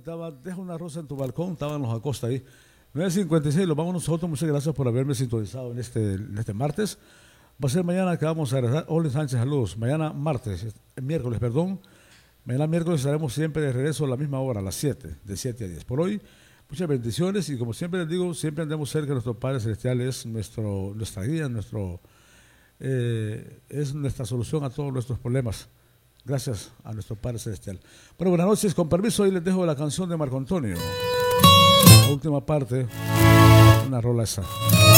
comentaba, deja una rosa en tu balcón, estábamos a costa ahí. 9:56, los vamos nosotros, muchas gracias por haberme sintonizado en este martes. Va a ser mañana que vamos a regresar. Olin Sánchez, saludos. Mañana miércoles, perdón. Mañana miércoles estaremos siempre de regreso a la misma hora, a las 7, de 7 a 10. Por hoy, muchas bendiciones y como siempre les digo, siempre andemos cerca de nuestro Padre Celestial, es nuestra guía, es nuestra solución a todos nuestros problemas. Gracias a nuestro Padre Celestial. Bueno, buenas noches, con permiso, hoy les dejo la canción de Marco Antonio. La última parte, una rola esa.